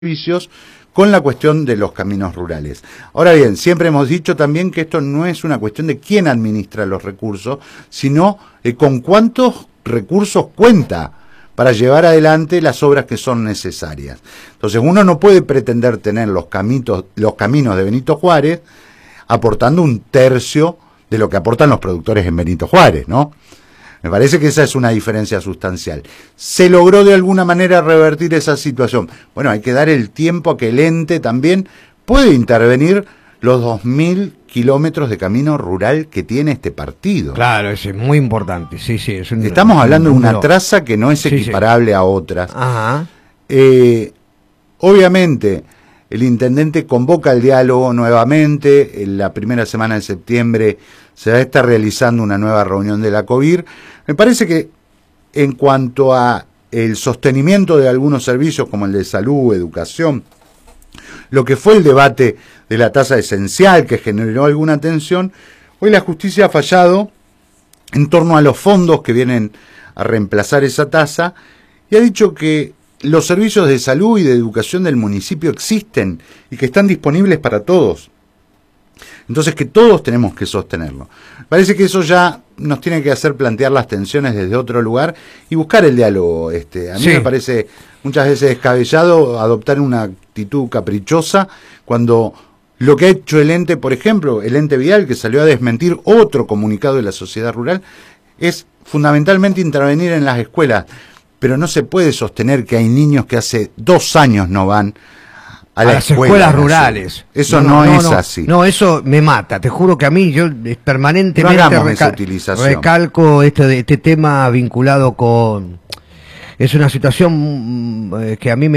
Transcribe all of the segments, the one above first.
servicios con la cuestión de los caminos rurales. Ahora bien, siempre hemos dicho también que esto no es una cuestión de quién administra los recursos, sino con cuántos recursos cuenta para llevar adelante las obras que son necesarias. Entonces uno no puede pretender tener los caminos de Benito Juárez aportando un tercio de lo que aportan los productores en Benito Juárez, ¿no? Me parece que esa es una diferencia sustancial. ¿Se logró de alguna manera revertir esa situación? Bueno, hay que dar el tiempo a que el ente también puede intervenir los 2.000 kilómetros de camino rural que tiene este partido. Claro, eso es muy importante. Sí, sí. Estamos hablando de una traza que no es equiparable a otras. Ajá. Obviamente, el intendente convoca el diálogo nuevamente. En la primera semana de septiembre se va a estar realizando una nueva reunión de la COVIR. Me parece que en cuanto a el sostenimiento de algunos servicios como el de salud, educación, lo que fue el debate de la tasa esencial que generó alguna tensión, hoy la justicia ha fallado en torno a los fondos que vienen a reemplazar esa tasa y ha dicho que los servicios de salud y de educación del municipio existen y que están disponibles para todos. Entonces que todos tenemos que sostenerlo. Parece que eso ya nos tiene que hacer plantear las tensiones desde otro lugar y buscar el diálogo. A mí me parece muchas veces descabellado adoptar una actitud caprichosa cuando lo que ha hecho el ente, por ejemplo, el ente vial, que salió a desmentir otro comunicado de la sociedad rural, es fundamentalmente intervenir en las escuelas. Pero no se puede sostener que hay niños que hace 2 años no van a las escuelas rurales. Eso no es así. No, eso me mata. Te juro que a mí, yo permanentemente recalco este tema vinculado con... Es una situación que a mí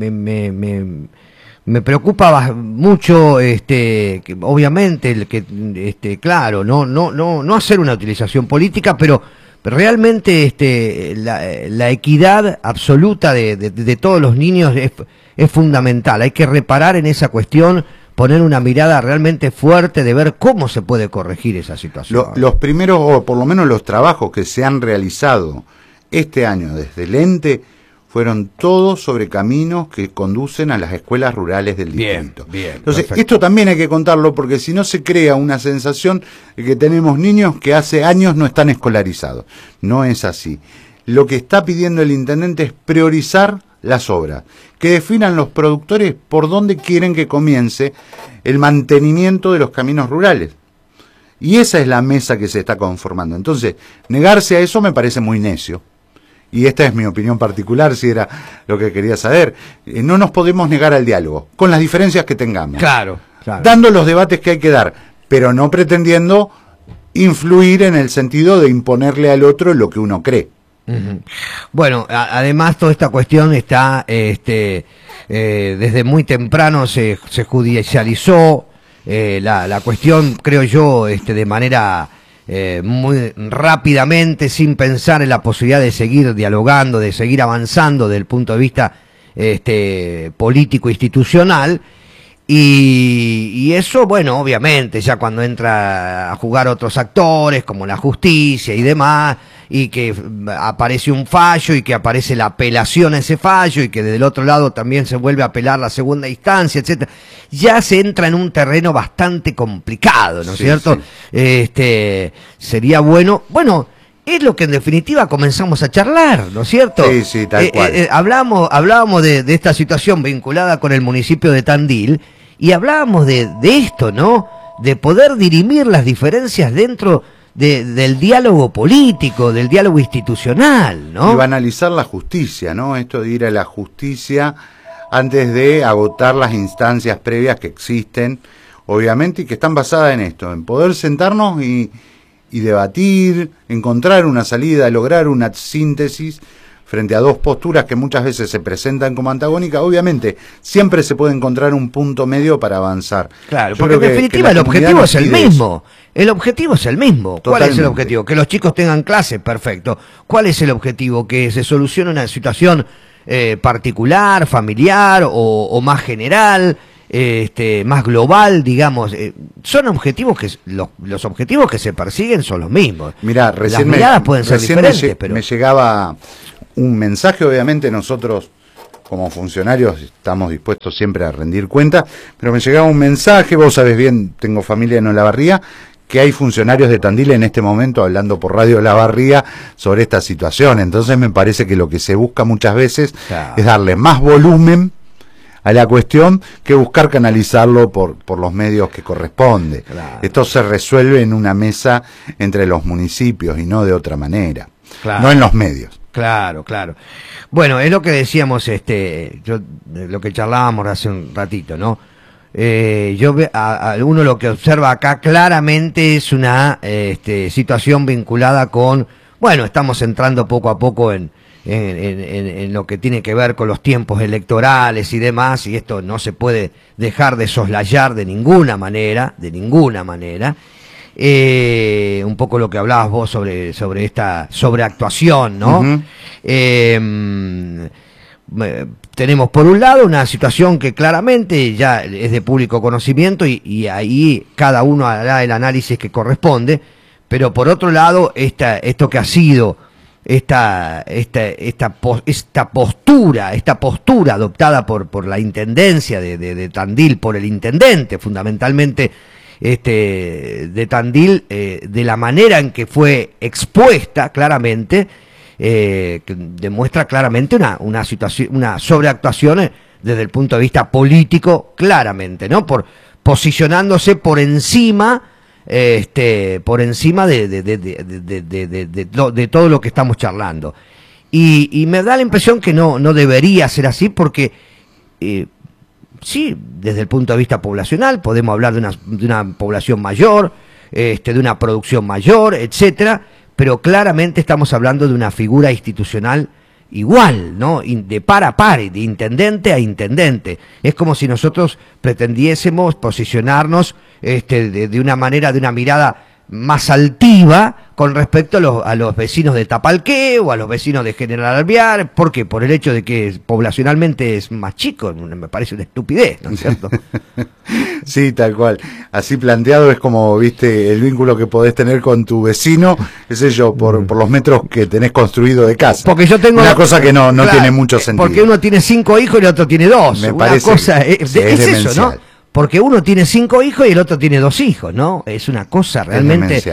me preocupa mucho, que obviamente, claro, no hacer una utilización política, pero realmente la equidad absoluta de todos los niños es fundamental. Hay que reparar en esa cuestión, poner una mirada realmente fuerte de ver cómo se puede corregir esa situación. Los primeros, o por lo menos los trabajos que se han realizado este año desde el ente, fueron todos sobre caminos que conducen a las escuelas rurales del distrito. Bien, entonces, perfecto. Esto también hay que contarlo porque si no se crea una sensación de que tenemos niños que hace años no están escolarizados. No es así. Lo que está pidiendo el intendente es priorizar las obras, que definan los productores por dónde quieren que comience el mantenimiento de los caminos rurales. Y esa es la mesa que se está conformando. Entonces, negarse a eso me parece muy necio. Y esta es mi opinión particular, si era lo que quería saber. No nos podemos negar al diálogo, con las diferencias que tengamos. Claro. Dando los debates que hay que dar, pero no pretendiendo influir en el sentido de imponerle al otro lo que uno cree. Bueno, además toda esta cuestión está, desde muy temprano se judicializó la cuestión, creo yo, de manera... muy rápidamente, sin pensar en la posibilidad de seguir dialogando, de seguir avanzando desde el punto de vista político institucional, y eso, bueno, obviamente ya cuando entra a jugar otros actores como la justicia y demás, y que aparece un fallo y que aparece la apelación a ese fallo y que desde el otro lado también se vuelve a apelar la segunda instancia, etcétera, ya se entra en un terreno bastante complicado, ¿no es cierto? Sí. Sería bueno, es lo que en definitiva comenzamos a charlar, ¿no es cierto? Sí, tal cual. Hablábamos de esta situación vinculada con el municipio de Tandil y hablábamos de esto, ¿no? De poder dirimir las diferencias dentro del diálogo político, del diálogo institucional, ¿no? Y banalizar la justicia, ¿no? Esto de ir a la justicia antes de agotar las instancias previas que existen, obviamente, y que están basadas en esto, en poder sentarnos y debatir, encontrar una salida, lograr una síntesis frente a dos posturas que muchas veces se presentan como antagónicas. Obviamente, siempre se puede encontrar un punto medio para avanzar. Claro, porque en definitiva el objetivo es el mismo. El objetivo es el mismo. Totalmente. ¿Cuál es el objetivo? Que los chicos tengan clase, perfecto. ¿Cuál es el objetivo? Que se solucione una situación particular, familiar o más general, más global, digamos. Son objetivos que los objetivos que se persiguen son los mismos. Mirá, las miradas pueden ser diferentes, pero me llegaba un mensaje, obviamente nosotros como funcionarios estamos dispuestos siempre a rendir cuenta, pero me llegaba un mensaje, vos sabés bien, tengo familia en Olavarría, que hay funcionarios de Tandil en este momento hablando por Radio Olavarría sobre esta situación. Entonces me parece que lo que se busca muchas veces es darle más volumen a la cuestión que buscar canalizarlo por los medios que corresponde. Esto se resuelve en una mesa entre los municipios y no de otra manera, no en los medios. Claro. Bueno, es lo que decíamos, lo que charlábamos hace un ratito, ¿no? Uno lo que observa acá claramente es una situación vinculada con, bueno, estamos entrando poco a poco en lo que tiene que ver con los tiempos electorales y demás, y esto no se puede dejar de soslayar de ninguna manera, un poco lo que hablabas vos sobre esta sobreactuación, ¿no? Tenemos por un lado una situación que claramente ya es de público conocimiento y ahí cada uno hará el análisis que corresponde, pero por otro lado esto que ha sido esta postura adoptada por la intendencia de Tandil, por el intendente fundamentalmente de Tandil, de la manera en que fue expuesta claramente, que demuestra claramente una situación, una sobreactuación desde el punto de vista político, claramente, ¿no? Posicionándose por encima de todo lo que estamos charlando. Y me da la impresión que no debería ser así, porque sí, desde el punto de vista poblacional podemos hablar de una población mayor, de una producción mayor, etcétera, pero claramente estamos hablando de una figura institucional igual, ¿no? De par a par, de intendente a intendente. Es como si nosotros pretendiésemos posicionarnos de una manera, de una mirada más altiva con respecto a los vecinos de Tapalqué o a los vecinos de General Alvear. ¿Por qué? Por el hecho de que poblacionalmente es más chico. Me parece una estupidez, ¿no es cierto? Sí, tal cual. Así planteado es como, viste, el vínculo que podés tener con tu vecino, qué sé yo, por los metros que tenés construido de casa. Porque yo tengo una cosa que no tiene mucho sentido. Porque uno tiene 5 hijos y el otro tiene 2. Me parece cosa es eso, ¿no? Porque uno tiene 5 hijos y el otro tiene 2 hijos, ¿no? Es una cosa realmente... Es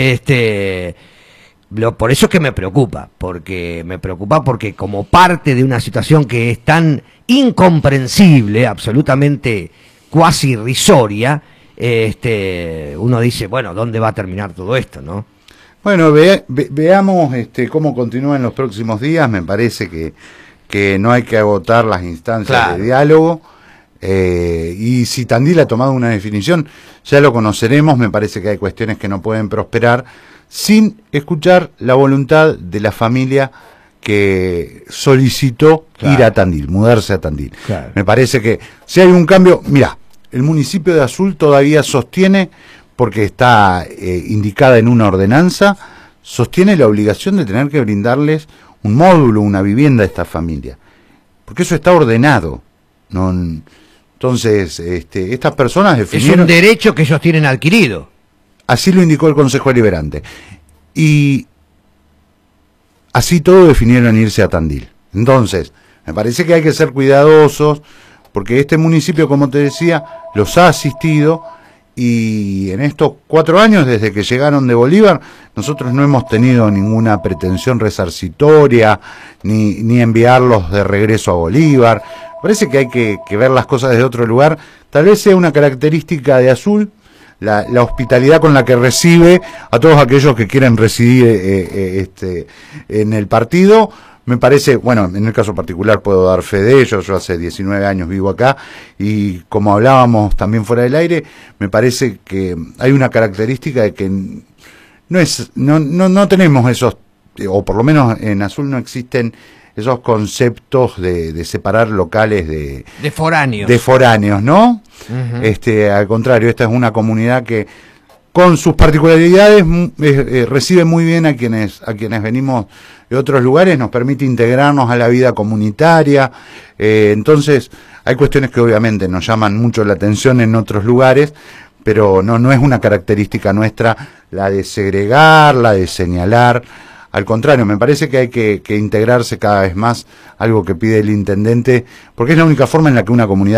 por eso es que me preocupa, porque como parte de una situación que es tan incomprensible, absolutamente cuasi irrisoria, uno dice, bueno, ¿dónde va a terminar todo esto, no? Bueno, veamos cómo continúa en los próximos días. Me parece que no hay que agotar las instancias de diálogo. Y si Tandil ha tomado una definición, ya lo conoceremos. Me parece que hay cuestiones que no pueden prosperar sin escuchar la voluntad de la familia que solicitó ir a Tandil, mudarse a Tandil. Me parece que si hay un cambio, mirá, el municipio de Azul todavía sostiene, porque está indicada en una ordenanza, sostiene la obligación de tener que brindarles un módulo, una vivienda a esta familia, porque eso está ordenado. Entonces, estas personas definieron... Es un derecho que ellos tienen adquirido. Así lo indicó el Consejo Deliberante. Y así todo definieron irse a Tandil. Entonces, me parece que hay que ser cuidadosos, porque este municipio, como te decía, los ha asistido, y en estos 4 años, desde que llegaron de Bolívar, nosotros no hemos tenido ninguna pretensión resarcitoria, ni enviarlos de regreso a Bolívar. Parece que hay que ver las cosas desde otro lugar. Tal vez sea una característica de Azul, la hospitalidad con la que recibe a todos aquellos que quieren residir en el partido. Me parece, bueno, en el caso particular puedo dar fe de ello. Yo hace 19 años vivo acá, y como hablábamos también fuera del aire, me parece que hay una característica de que no tenemos esos, o por lo menos en Azul no existen esos conceptos de separar locales de foráneos, ¿no? Al contrario, esta es una comunidad que, con sus particularidades, recibe muy bien a quienes venimos de otros lugares, nos permite integrarnos a la vida comunitaria. Entonces hay cuestiones que obviamente nos llaman mucho la atención en otros lugares, pero no es una característica nuestra la de segregar, la de señalar Al contrario, me parece que hay que integrarse cada vez más, algo que pide el intendente, porque es la única forma en la que una comunidad